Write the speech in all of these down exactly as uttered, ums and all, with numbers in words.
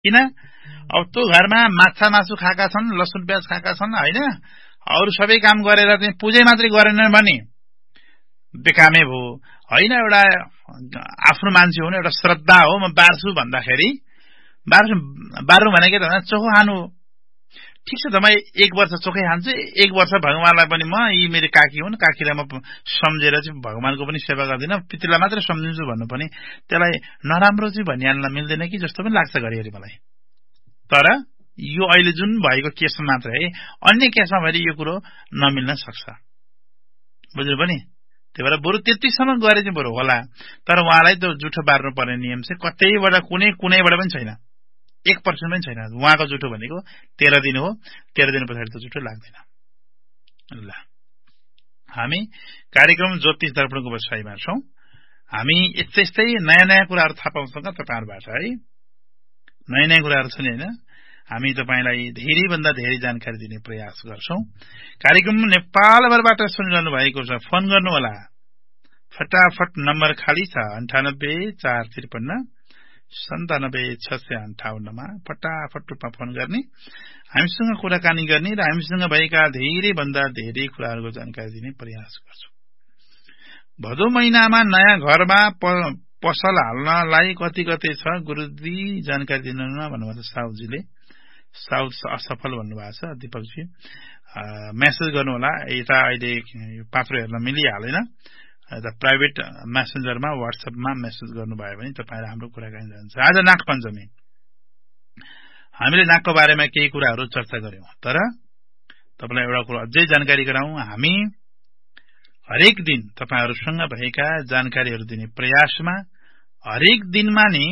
किन अब त्यो घरमा माछा मासु खाएका छन्, लसुन प्याज खाएका छन् हैन, अरु सबै काम गरेर चाहिँ पूजै मात्रै गरेनन् भने बेकामै भयो हैन। एउटा आफ्नो मान्छे हुनु एउटा श्रद्धा हो। म बार्छु भन्दाखेरि बार्छु बार्नु भनेको त चोखो खानु हो। ठीक छ त, म एक वर्ष चोखै खान्छु, एक वर्ष भगवानलाई पनि म यी मेरो काकी हुन्, काकीलाई म सम्झेर चाहिँ भगवानको पनि सेवा गर्दिन, पितृलाई मात्रै सम्झिन्छु भन्नु पनि त्यसलाई नराम्रो चाहिँ भनिहाल्न मिल्दैन कि जस्तो पनि लाग्छ घरिघरि मलाई। तर यो अहिले जुन भएको केसमा मात्र है, अन्य केसमा भएर यो कुरो नमिल्न सक्छ, बुझ्नु पनि। त्यही भएर बरु त्यतिसम्म गरे चाहिँ बरु होला। तर उहाँलाई त जुठो बार्नु पर्ने नियम चाहिँ कतैबाट कुनै कुनैबाट पनि छैन, एक पर्सेन्ट पनि छैन। उहाँको जुठो भनेको तेह्र दिन हो, तेह्र दिन पछाडि त जुठो लाग्दैन। ल, हामी कार्यक्रम ज्योतिष दर्पणको बसाइमा छौं। हामी यस्तै यस्तै नयाँ नयाँ कुराहरू थाहा पाउँछौँ तपाईहरुबाट है। नयाँ नयाँ कुराहरू छन् हैन, हामी तपाईलाई धेरै भन्दा धेरै जानकारी दिने प्रयास गर्छौं। कार्यक्रम नेपालभरबाट सुनिरहनु भएको छ, फोन गर्नु होला। फटाफट नम्बर खाली छ अन्ठानब्बे चार त्रिपन्न सन्तानब्बे छ सय अन्ठाउन्नमा फटाफट रूपमा फोन गर्ने, हामीसँग कुराकानी गर्ने र हामीसँग भएका धेरै भन्दा धेरै कुराहरूको जानकारी दिने प्रयास गर्छौं। भदौ महिनामा नयाँ घरमा पसल हाल्नलाई कति कति छ गुरुजी जानकारी दिनुहुन भन्नुभएको छ साउजीले। साउथ असफल भन्नुभएको छ दीपकजी। मेसेज गर्नु होला। यता अहिले पात्रो हेर्न मिलिहालेन, यता प्राइभेट मेसेन्जरमा व्हाट्सएपमा मेसेज गर्नुभयो भने तपाईहरु हाम्रो कुराकानी जान्छ। आज नाग पञ्चमी, हामीले नागको बारेमा केही कुराहरू चर्चा गर्यौं। तर तपाईलाई एउटा कुरा अझै जानकारी गराउँ, हामी हरेक दिन तपाईहरुसँग भएका जानकारीहरू दिने प्रयासमा हरेक दिनमा नि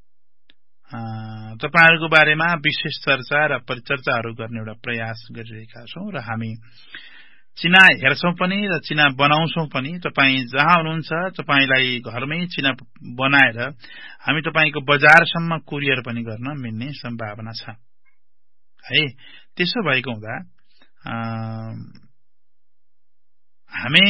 तपाईहरुको बारेमा विशेष चर्चा र परिचर्चाहरू गर्ने एउटा प्रयास गरिरहेका छौं। र हामी चिना हेर्छौं पनि र चिना बनाउँछौं पनि। तपाई जहाँ हुनुहुन्छ तपाईलाई घरमै चिना बनाएर हामी तपाईको बजारसम्म कुरियर पनि गर्न मिल्ने सम्भावना छ है। त्यसो भएको हुँदा हामी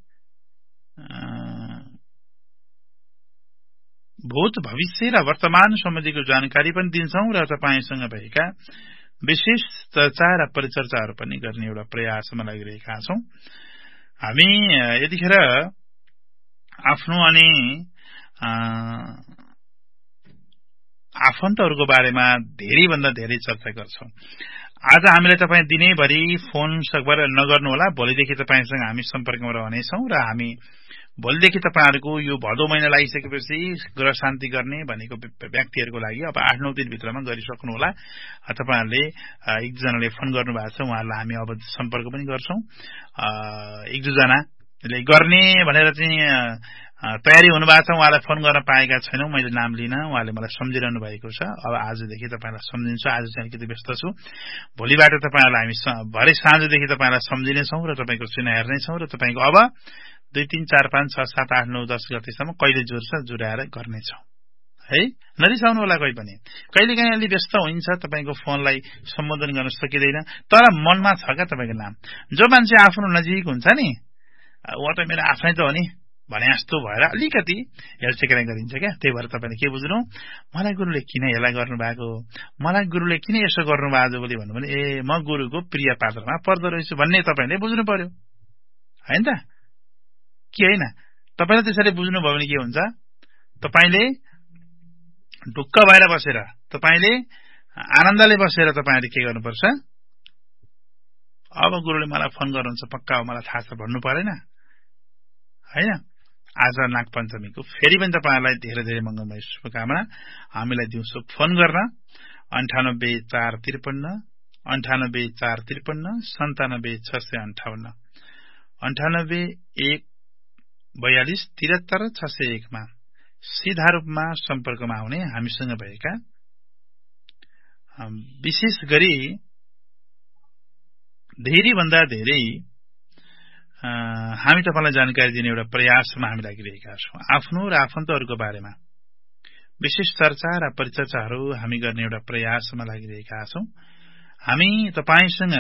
भूत भविष्य र वर्तमान सम्बन्धीको जानकारी पनि दिन्छौं र तपाईसँग भएका विशेष चर्चा र परिचर्चाहरू पनि गर्ने एउटा प्रयासमा लागिरहेका छौं। हामी यतिखेर आफ्नो अनि आफन्तहरूको बारेमा धेरै भन्दा धेरै चर्चा गर्छौं। आज हामीलाई तपाई दिनैभरि फोन सकभर नगर्नु होला। भोलिदेखि तपाईसँग हामी सम्पर्कमा रहनेछौं र हामी भोलिदेखि तपाईहरुको यो भदौ महिना लागिसकेपछि ग्रह शान्ति गर्ने भनेको व्यक्तिहरुको लागि अब आठ नौ दिन भित्रमा गरिसक्नु होला। तपाईहरुले एक जनाले फोन गर्नु भएको छ, उहाँलाई हामी अब सम्पर्क पनि गर्छौं। एक दुई जनाले गर्ने भनेर चाहिँ तयारी हुनुभएको छ, उहाँलाई फोन गर्न पाएका छैनौं, मैले नाम लिन, उहाँले मलाई सम्झिरहनु भएको छ। अब आजदेखि तपाईलाई सम्झिन्छु। आज चाहिँ अलिकति व्यस्त छु, भोलिबाट तपाईहरुलाई हामी भरे साँझदेखि तपाईलाई सम्झिने छौं र तपाईको चिना हेर्ने छौं र तपाईको अब दुई तीन चार पाँच छ सात आठ नौ दस गतेसम्म कहिले जुर्छ जुराएर गर्नेछौं है। नरिसाउनु होला कोही पनि। कहिलेकाहीँ अलि व्यस्त हुन्छ, तपाईको फोनलाई सम्बोधन गर्न सकिँदैन, तर मनमा छ क्या तपाईको नाम। जो मान्छे आफ्नो नजिक हुन्छ नि, उ त मेरो आफ्नै त हो नि भने जस्तो भएर अलिकति हेरचेक्राइ गरिन्छ क्या। त्यही भएर तपाईले के बुझ्नु, मलाई गुरुले किन यसलाई गर्नु भएको, मलाई गुरुले किन यसो गर्नु भएको ବୋଲି भन्नु भने ए म गुरुको प्रिय पात्रमा पर्दो रहेछु भन्ने तपाईले बुझ्नु पर्यो हैन त, के हैन। तपाईले त्यसरी बुझ्नुभयो भने के हुन्छ, तपाईले ढुक्क भएर बसेर, तपाईले आनन्दले बसेर तपाईहरुले के गर्नुपर्छ, अब गुरुले मलाई फोन गर्नुहुन्छ पक्का हो मलाई थाहा छ भन्नु परेन हैन। आज नाग पञ्चमीको फेरि पनि तपाईहरुलाई धेरै धेरै मंगलमय शुभकामना। हामीलाई दिउँसो फोन गर्न अन्ठानब्बे चार त्रिपन्न अन्ठानब्बे चार त्रिपन्न सन्तानब्बे छ सय अन्ठाउन्न अन्ठानब्बे एक बयालीस त्रिहत्तर छ सय एक मा सीधा रूपमा सम्पर्कमा आउने हामीसँग भएका विशेष गरी धेरै भन्दा धेरै हामी तपाईलाई जानकारी दिने एउटा प्रयासमा हामी लागिरहेका छौं। आफ्नो र आफन्तहरूको बारेमा विशेष चर्चा र परिचर्चाहरू हामी गर्ने एउटा प्रयासमा लागिरहेका छौं। हामी तपाईसँग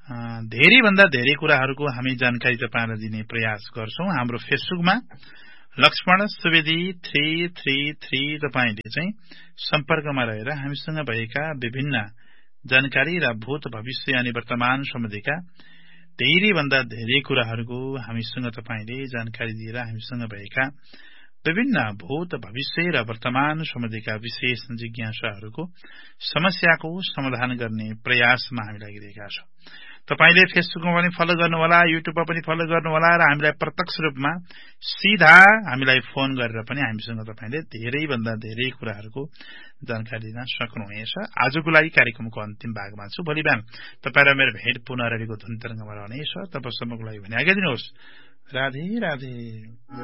धेरै भन्दा धेरै कुराहरूको हामी जानकारी तपाईलाई दिने प्रयास गर्छौं। हाम्रो फेसबुकमा Laxman Subedi three three three तपाईले चाहिँ सम्पर्कमा रहेर हामीसँग भएका विभिन्न जानकारी र भूत भविष्य अनि वर्तमान सम्बन्धीका धेरै भन्दा धेरै कुराहरूको हामीसँग तपाईले जानकारी दिएर हामीसँग भएका विभिन्न भूत भविष्य र वर्तमान सम्बन्धीका विशेष जिज्ञासाहरूको समस्याको समाधान गर्ने प्रयासमा हामी लागिरहेका छौं। तपाईले फेसबुकमा पनि फलो गर्नुहोला, युट्युबमा पनि फलो गर्नुहोला र हामीलाई प्रत्यक्ष रूपमा सीधा हामीलाई फोन गरेर पनि हामीसँग तपाईले धेरै भन्दा धेरै कुराहरूको जानकारी दिन सक्नुहुनेछ। आजको लागि कार्यक्रमको अन्तिम भागमा छु। भोलि बिहान तपाईँ र मेरो भेट पुनः रेडियोको धुन तरंगमा रहनेछ। तबसम्मको लागि भने आज्ञा दिनुहोस्। राधे राधे।